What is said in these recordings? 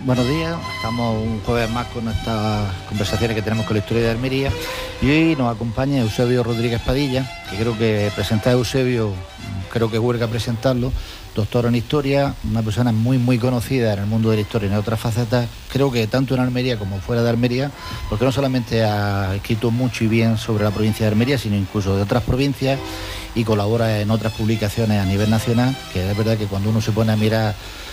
buenos días. Estamos un jueves más con estas conversaciones que tenemos con la historia de Almería y hoy nos acompaña Eusebio Rodríguez Padilla, que creo que presentar a Eusebio, creo que huelga presentarlo, doctor en historia, una persona muy conocida en el mundo de la historia y en otras facetas, creo que tanto en Almería como fuera de Almería, porque no solamente ha escrito mucho y bien sobre la provincia de Almería, sino incluso de otras provincias y colabora en otras publicaciones a nivel nacional, que es verdad que cuando uno se pone a mirar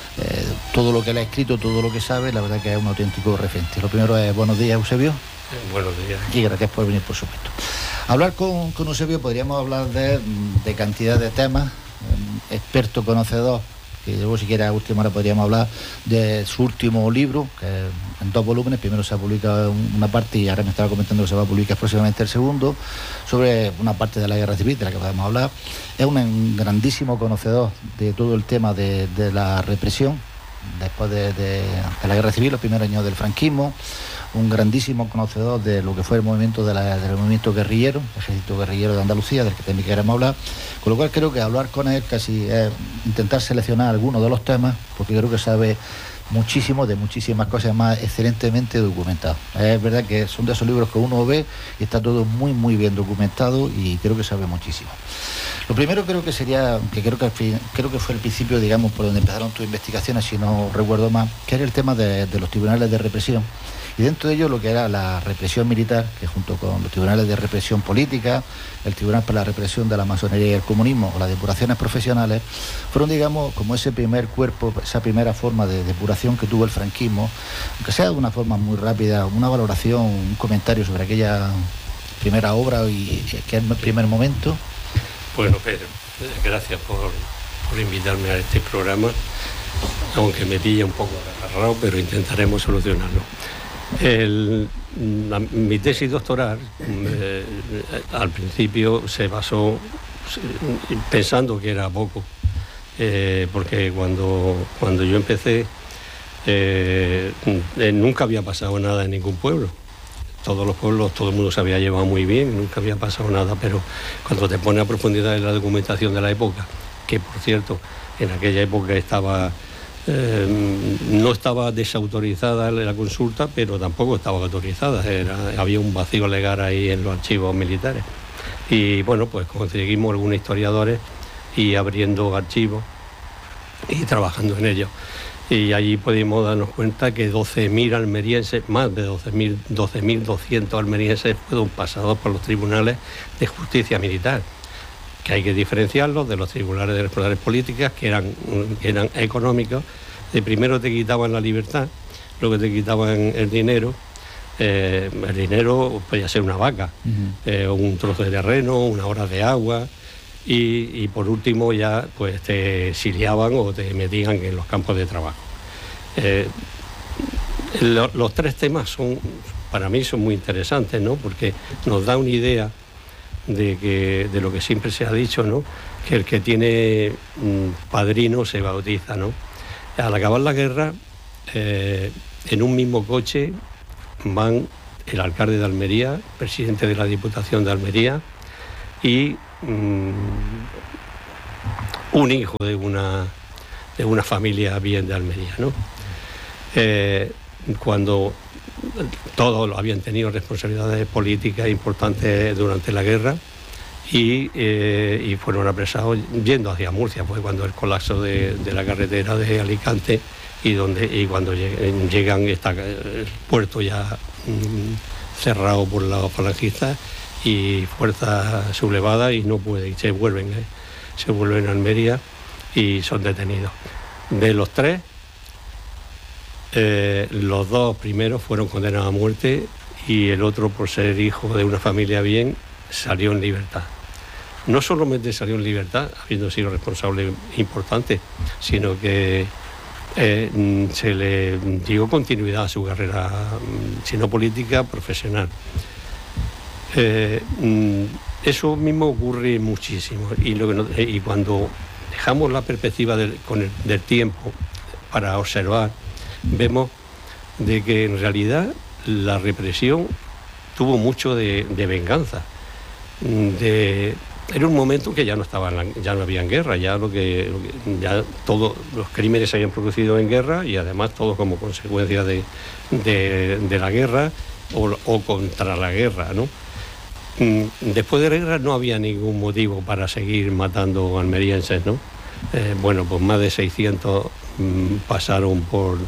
todo lo que él ha escrito, todo lo que sabe, la verdad que es un auténtico referente. Lo primero es buenos días, Eusebio. Buenos días. Y gracias por venir, por supuesto. Hablar con Eusebio, podríamos hablar de cantidad de temas, experto, conocedor, que luego si quiere a última hora podríamos hablar de su último libro, que en 2 volúmenes, primero se ha publicado una parte y ahora me estaba comentando que se va a publicar próximamente el segundo, sobre una parte de la guerra civil de la que podemos hablar. Es un grandísimo conocedor de todo el tema de la represión después de la guerra civil, los primeros años del franquismo, un grandísimo conocedor de lo que fue el movimiento del movimiento guerrillero, el ejército guerrillero de Andalucía, del que también queremos hablar, con lo cual creo que hablar con él casi es intentar seleccionar algunos de los temas, porque creo que sabe muchísimo de muchísimas cosas, más excelentemente documentado. Es verdad que son de esos libros que uno ve y está todo muy bien documentado y creo que sabe muchísimo. Lo primero creo que sería, creo que fue el principio, digamos, por donde empezaron tus investigaciones, si no recuerdo mal, que era el tema de los tribunales de represión. Y dentro de ello lo que era la represión militar, que junto con los tribunales de represión política, el Tribunal para la Represión de la Masonería y el Comunismo o las depuraciones profesionales, fueron, digamos, como ese primer cuerpo, esa primera forma de depuración que tuvo el franquismo, aunque sea de una forma muy rápida, una valoración, un comentario sobre aquella primera obra y que es el primer momento. Bueno, Pedro, gracias por invitarme a este programa, aunque me pilla un poco agarrado, pero intentaremos solucionarlo. Mi tesis doctoral al principio se basó pensando que era poco, porque cuando yo empecé nunca había pasado nada en ningún pueblo. Todos los pueblos, todo el mundo se había llevado muy bien, nunca había pasado nada, pero cuando te pones a profundidad en la documentación de la época, que por cierto en aquella época no estaba desautorizada la consulta, pero tampoco estaba autorizada, había un vacío legal ahí en los archivos militares. Y bueno, pues conseguimos algunos historiadores y abriendo archivos y trabajando en ellos. Y allí pudimos darnos cuenta que 12.000 almerienses, más de 12.200 almerienses fueron pasados por los tribunales de justicia militar, que hay que diferenciarlos de los tribunales de responsabilidades políticas, que eran económicos. De primero te quitaban la libertad, luego te quitaban el dinero. El dinero podía ser una vaca, un trozo de terreno, una hora de agua, y por último ya pues te exiliaban o te metían en los campos de trabajo. Los 3 temas para mí son muy interesantes, ¿no? Porque nos da una idea de lo que siempre se ha dicho, ¿no? Que el que tiene padrino se bautiza, ¿no? Al acabar la guerra, en un mismo coche van el alcalde de Almería, presidente de la Diputación de Almería y un hijo de una familia bien de Almería, ¿no? Cuando todos habían tenido responsabilidades políticas importantes durante la guerra y fueron apresados yendo hacia Murcia, fue cuando el colapso de la carretera de Alicante y cuando llegan el puerto ya cerrado por los falangistas y fuerzas sublevadas y no pueden, se vuelven a Almería y son detenidos. De los 3, los 2 primeros fueron condenados a muerte y el otro, por ser hijo de una familia bien, salió en libertad. No solamente salió en libertad, habiendo sido responsable importante, sino que se le dio continuidad a su carrera, si no política, profesional. Eso mismo ocurre muchísimo y cuando dejamos la perspectiva del tiempo para observar, vemos de que en realidad la represión tuvo mucho de venganza, era un momento que ya no ya no había en guerra, ya ya todos los crímenes se habían producido en guerra y además todo como consecuencia de la guerra o contra la guerra, ¿no? Después de la guerra no había ningún motivo para seguir matando almerienses, ¿no? Bueno, pues más de 600 pasaron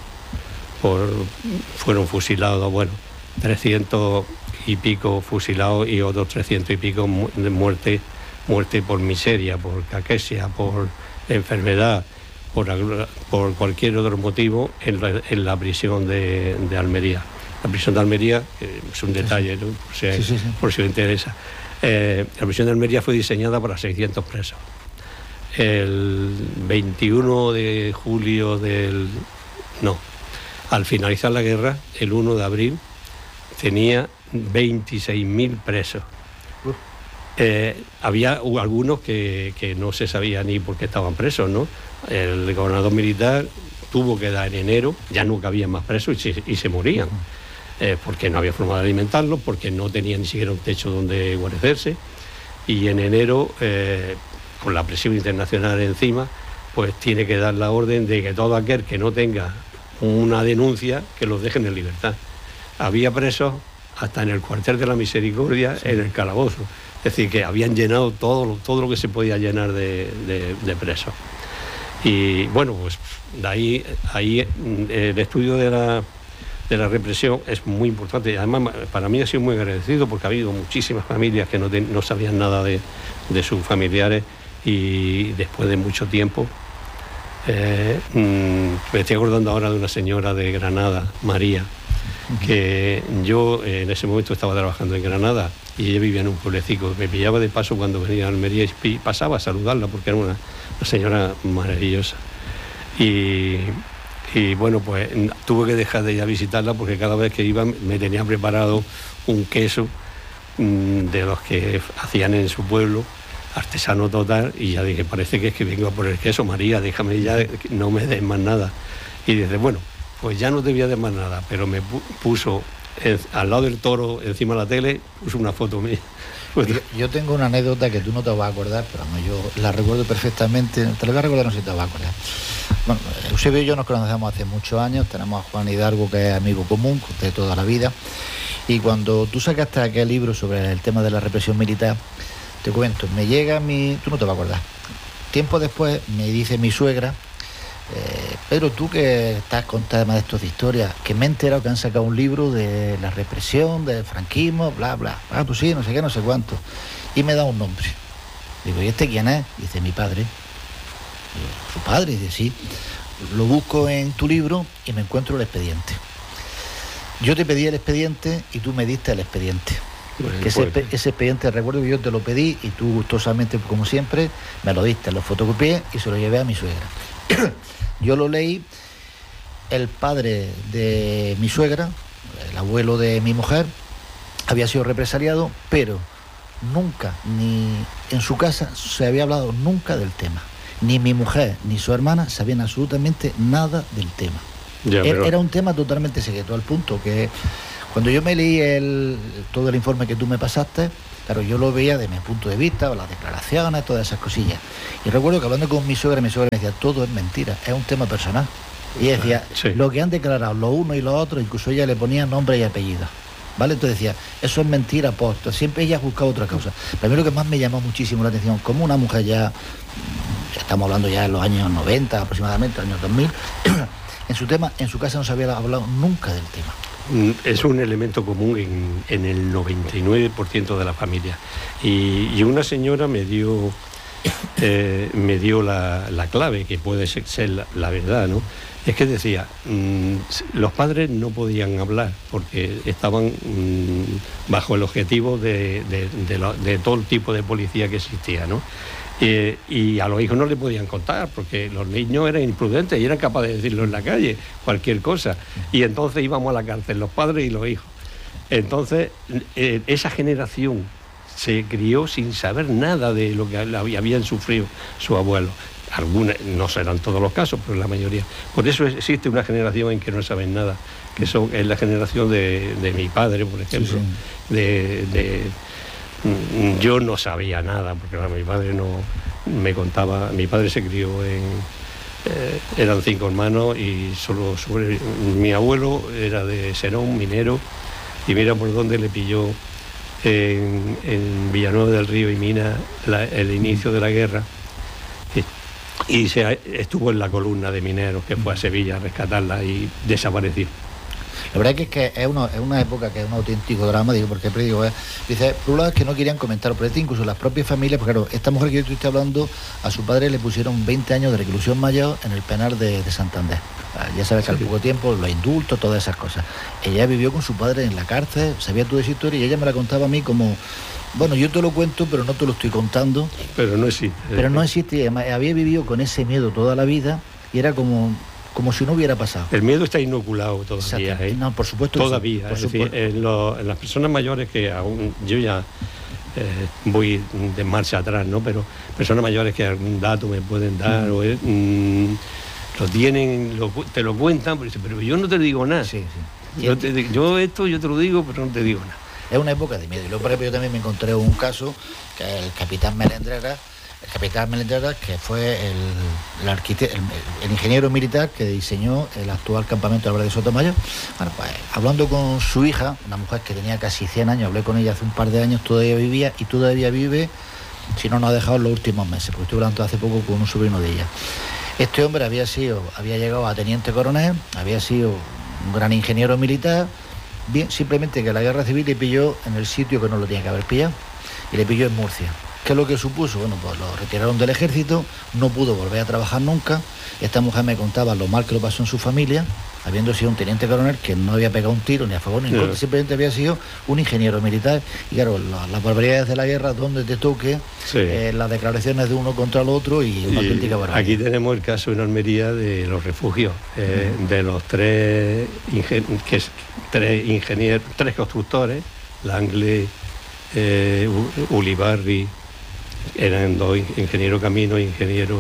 fueron fusilados, bueno, 300 y pico fusilados y otros 300 y pico de muerte por miseria, por caquesia, por enfermedad, por cualquier otro motivo en la prisión de Almería. La prisión de Almería, es un detalle, ¿no? Por si os interesa. La prisión de Almería fue diseñada para 600 presos. El 21 de julio al finalizar la guerra, el 1 de abril, tenía 26.000 presos. Había algunos que no se sabía ni por qué estaban presos, ¿no? El gobernador militar tuvo que dar en enero, ya no cabían más presos y se morían, porque no había forma de alimentarlos, porque no tenían ni siquiera un techo donde guarecerse, y en enero, con la presión internacional encima, pues tiene que dar la orden de que todo aquel que no tenga una denuncia, que los dejen en libertad. Había presos hasta en el cuartel de la Misericordia, en el calabozo. Es decir, que habían llenado todo lo que se podía llenar de presos. Y bueno, pues de ahí el estudio de la represión es muy importante. Y además, para mí ha sido muy agradecido porque ha habido muchísimas familias que no sabían nada de sus familiares y después de mucho tiempo. Me estoy acordando ahora de una señora de Granada, María, que yo en ese momento estaba trabajando en Granada y ella vivía en un pueblecito. Me pillaba de paso cuando venía a Almería y pasaba a saludarla porque era una señora maravillosa. Y bueno, pues tuve que dejar de ir a visitarla porque cada vez que iba me tenía preparado un queso de los que hacían en su pueblo, artesano total, y ya dije, parece que es que vengo a por el queso, María, déjame ya, no me des más nada. Y dice, bueno, pues ya no te voy a dar más nada, pero me puso al lado del toro, encima de la tele, puso una foto mía. Yo tengo una anécdota que tú no te vas a acordar, pero no, yo la recuerdo perfectamente, te la voy a recordar, no sé si te vas a acordar. Bueno, Eusebio y yo nos conocemos hace muchos años, tenemos a Juan Hidalgo, que es amigo común de toda la vida, y cuando tú sacaste aquel libro sobre el tema de la represión militar, te cuento, me llega tú no te vas a acordar, tiempo después me dice mi suegra, Pedro, tú que estás con temas de estos de historia, que me he enterado que han sacado un libro de la represión, del franquismo, bla, bla. Pues sí, no sé qué, no sé cuánto. Y me da un nombre. Digo, ¿y este quién es? Dice, mi padre. Digo, ¿su padre? Dice, sí. Lo busco en tu libro y me encuentro el expediente. Yo te pedí el expediente y tú me diste el expediente. Que ese expediente, recuerdo que yo te lo pedí y tú gustosamente, como siempre, me lo diste, lo fotocopié y se lo llevé a mi suegra. Yo lo leí, el padre de mi suegra, el abuelo de mi mujer, había sido represaliado, pero nunca, ni en su casa se había hablado nunca del tema. Ni mi mujer ni su hermana sabían absolutamente nada del tema. Era un tema totalmente secreto, al punto que cuando yo me leí todo el informe que tú me pasaste, claro, yo lo veía de mi punto de vista, las declaraciones, todas esas cosillas. Y recuerdo que hablando con mi suegra me decía, todo es mentira, es un tema personal. Y ella decía, sí, lo que han declarado los unos y los otros, incluso ella le ponía nombre y apellido. ¿Vale? Entonces decía, eso es mentira, posto. Siempre ella buscaba otra causa. Pero a mí lo que más me llamó muchísimo la atención, como una mujer ya estamos hablando ya de los años 90 aproximadamente, años 2000, en su casa no se había hablado nunca del tema. Es un elemento común en el 99% de la familia. Y una señora me dio la clave, que puede ser la verdad, ¿no? Es que decía, los padres no podían hablar porque estaban bajo el objetivo de todo el tipo de policía que existía, ¿no? Y a los hijos no le podían contar porque los niños eran imprudentes y eran capaces de decirlo en la calle, cualquier cosa. Y entonces íbamos a la cárcel, los padres y los hijos. Entonces, esa generación se crió sin saber nada de lo que habían sufrido sus abuelos. Algunas, no serán todos los casos, pero la mayoría. Por eso existe una generación en que no saben nada, que es la generación de mi padre, por ejemplo, sí. yo no sabía nada, porque mi padre no me contaba. Mi padre se crió eran 5 hermanos y solo sobre mi abuelo era de Serón, minero, y mira por dónde le pilló en Villanueva del Río y Minas el inicio de la guerra, y estuvo en la columna de mineros que fue a Sevilla a rescatarla y desapareció. La verdad es que es una época que es un auténtico drama, digo, porque digo, dice, por un lado es que no querían comentar, pero incluso las propias familias, porque claro, esta mujer que yo estoy hablando, a su padre le pusieron 20 años de reclusión mayor en el penal de Santander. Ya sabes que al poco tiempo, los indultos, todas esas cosas. Ella vivió con su padre en la cárcel, sabía toda esa historia, y ella me la contaba a mí como, bueno, yo te lo cuento, pero no te lo estoy contando. Pero no existe. Pero no existe, además, había vivido con ese miedo toda la vida, y era como si no hubiera pasado. El miedo está inoculado todavía. No, por supuesto. Todavía. Sí, por decir, en las personas mayores, que aún yo ya voy de marcha atrás, ¿no? Pero personas mayores que algún dato me pueden dar, lo tienen, te lo cuentan, pero yo no te digo nada. Sí. Yo te lo digo, pero no te digo nada. Es una época de miedo. Y luego, por ejemplo, yo también me encontré un caso, que es el capitán Melendrera, que fue el ingeniero militar que diseñó el actual campamento de Álvarez de Sotomayor. Bueno, pues hablando con su hija, una mujer que tenía casi 100 años, hablé con ella hace un par de años, todavía vivía y todavía vive, si no nos ha dejado en los últimos meses, porque estuve hablando hace poco con un sobrino de ella. Este hombre había llegado a teniente coronel, había sido un gran ingeniero militar, bien, simplemente que la guerra civil le pilló en el sitio que no lo tenía que haber pillado, y le pilló en Murcia. ¿Qué es lo que supuso? Bueno, pues lo retiraron del ejército, no pudo volver a trabajar nunca. Esta mujer me contaba lo mal que lo pasó en su familia, habiendo sido un teniente coronel que no había pegado un tiro ni a favor ni en contra, simplemente había sido un ingeniero militar. Y claro, las barbaridades de la guerra, donde te toque, las declaraciones de uno contra el otro y una auténtica barbaridad. Aquí tenemos el caso en Almería de los refugios, de los tres constructores, Langley, Ulibarri, eran 2 ingenieros camino, ingeniero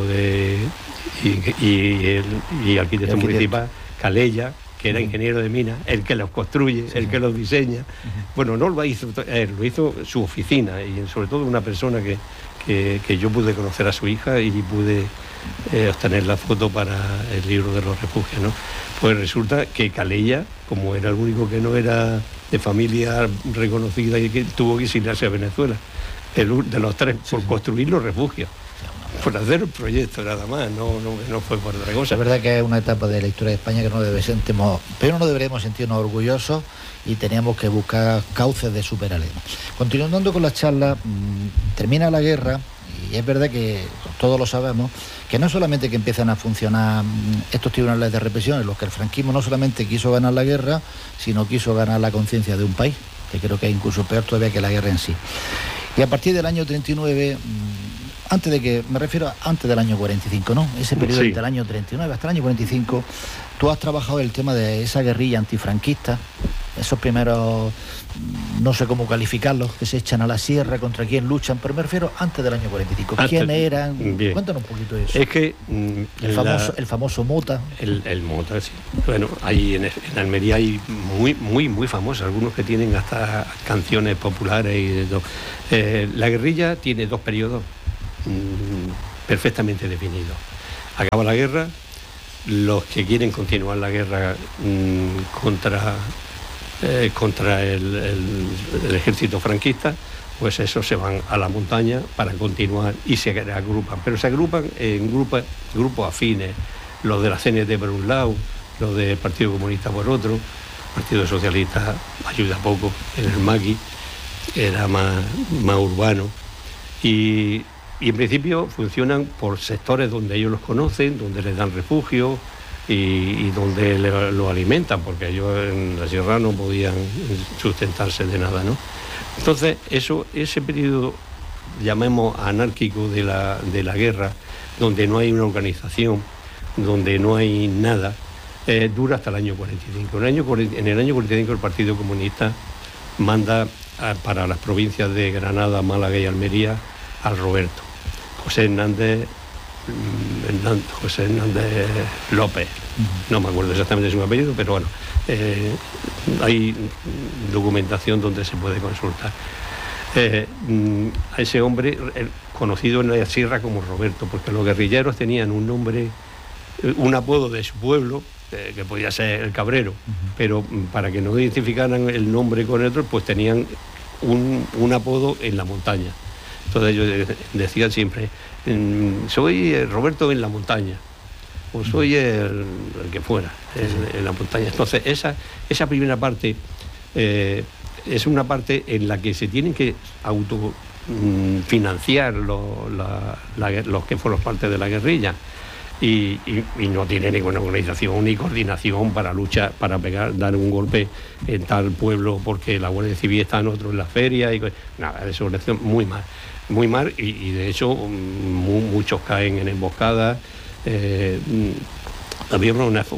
y arquitecto municipal, Calella, que era ingeniero de minas, el que los construye, el que los diseña. Bueno, no lo hizo él, lo hizo su oficina, y sobre todo una persona que yo pude conocer a su hija y pude obtener la foto para el libro de los refugios, ¿no? Pues resulta que Calella, como era el único que no era de familia reconocida y que tuvo que exiliarse a Venezuela, de los 3, por construir los refugios, por hacer el proyecto nada más, no fue por otra cosa. Es verdad que es una etapa de la historia de España que no deberíamos sentirnos orgullosos, y teníamos que buscar cauces de superarlo. Continuando con la charla, termina la guerra, y es verdad que todos lo sabemos, que no solamente que empiezan a funcionar estos tribunales de represión, en los que el franquismo no solamente quiso ganar la guerra, sino quiso ganar la conciencia de un país, que creo que es incluso peor todavía que la guerra en sí. Y a partir del año 39, antes del año 45, ¿no? Ese periodo del año 39 hasta el año 45, tú has trabajado el tema de esa guerrilla antifranquista, esos primeros, no sé cómo calificarlos, que se echan a la sierra, contra quién luchan, pero me refiero antes del año 45. ¿Quiénes eran? Bien. Cuéntanos un poquito de eso. Es que el famoso Mota. El Mota, sí. Bueno, ahí en Almería hay muy famosos, algunos que tienen hasta canciones populares y de todo. La guerrilla tiene 2 periodos perfectamente definidos. Acaba la guerra, los que quieren continuar la guerra contra el ejército franquista, pues esos se van a la montaña para continuar y se agrupan. Pero se agrupan en grupos afines, los de la CNT por un lado, los del Partido Comunista por otro, el Partido Socialista ayuda poco, en el Maqui era más urbano. Y en principio funcionan por sectores donde ellos los conocen, donde les dan refugio y donde lo alimentan, porque ellos en la sierra no podían sustentarse de nada, ¿no? Entonces, ese periodo, llamemos anárquico de la guerra, donde no hay una organización, donde no hay nada, dura hasta el año 45. En el año 45 el Partido Comunista manda para las provincias de Granada, Málaga y Almería al Roberto, José Hernández López, no me acuerdo exactamente su apellido, pero bueno, hay documentación donde se puede consultar. A ese hombre, conocido en la sierra como Roberto, porque los guerrilleros tenían un nombre, un apodo de su pueblo, que podía ser el Cabrero, pero para que no identificaran el nombre con otro, pues tenían un apodo en la montaña. Entonces ellos decían siempre, soy Roberto en la montaña, o soy el que fuera, en la montaña. Entonces esa primera parte es una parte en la que se tienen que autofinanciar los que fueron parte de la guerrilla. Y no tiene ninguna organización ni coordinación para luchar, para dar un golpe en tal pueblo porque la Guardia Civil está en otro en la feria y nada, de eso muy mal y de hecho muchos caen en emboscadas. Había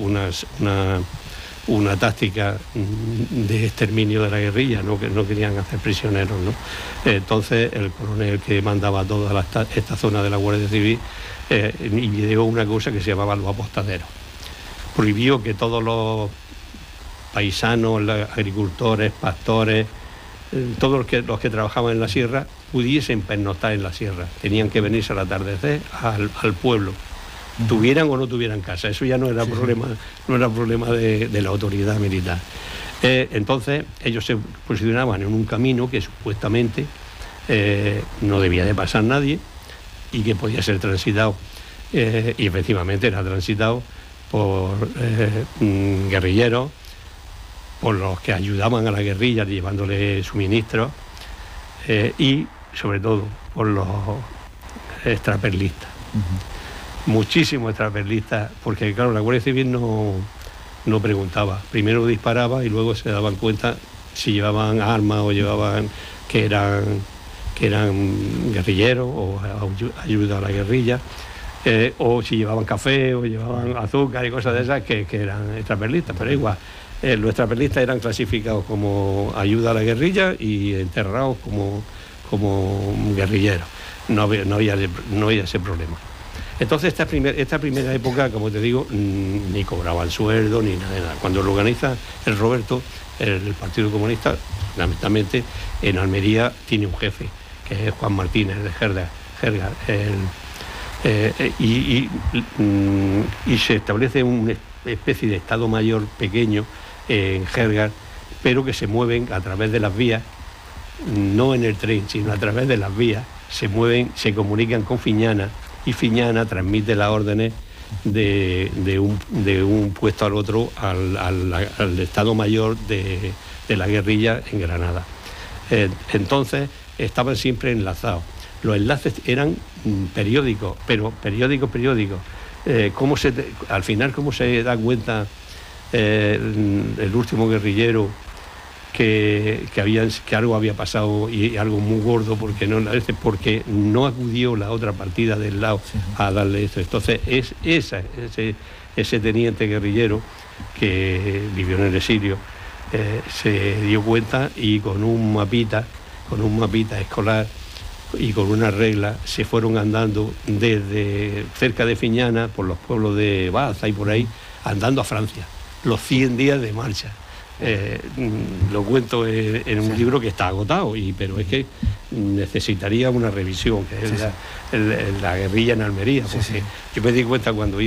una táctica de exterminio de la guerrilla, ¿no? Que no querían hacer prisioneros, ¿no? Entonces el coronel que mandaba toda esta zona de la Guardia Civil ideó una cosa que se llamaba los apostaderos. Prohibió que todos los paisanos, los agricultores, pastores, todos los que trabajaban en la sierra pudiesen pernoctar en la sierra. Tenían que venirse al atardecer al pueblo, tuvieran o no tuvieran casa. Eso ya no era problema de la autoridad militar. Entonces ellos se posicionaban en un camino que supuestamente no debía de pasar nadie y que podía ser transitado, y efectivamente era transitado por guerrilleros, por los que ayudaban a la guerrilla llevándole suministros, y sobre todo por los extraperlistas. Muchísimos extraperlistas, porque claro, la Guardia Civil no preguntaba, primero disparaba y luego se daban cuenta si llevaban armas o llevaban que eran guerrilleros o ayuda a la guerrilla, o si llevaban café o llevaban azúcar y cosas de esas que eran extraperlistas, pero igual los extraperlistas eran clasificados como ayuda a la guerrilla y enterrados como guerrilleros. No había ese problema. Entonces esta primera época, como te digo, ni cobraban sueldo ni nada. Cuando lo organiza el Roberto, el Partido Comunista, lamentablemente en Almería tiene un jefe, que es Juan Martínez de Jergar, y se establece una especie de Estado Mayor pequeño en Jergar, pero que se mueven a través de las vías, no en el tren, sino a través de las vías, se comunican con Fiñana, y Fiñana transmite las órdenes de un puesto al otro al Estado Mayor de la guerrilla en Granada. Entonces estaban siempre enlazados. Los enlaces eran periódicos, pero periódicos. Al final, ¿cómo se da cuenta el último guerrillero que algo había pasado y algo muy gordo porque no acudió la otra partida del lado a darle esto? Entonces ese teniente guerrillero que vivió en el exilio se dio cuenta y con un mapita escolar y con una regla se fueron andando desde cerca de Fiñana por los pueblos de Baza y por ahí, andando a Francia, los 100 días de marcha. Lo cuento en un libro que está agotado, pero es que necesitaría una revisión, que es la guerrilla en Almería, porque yo me di cuenta cuando hice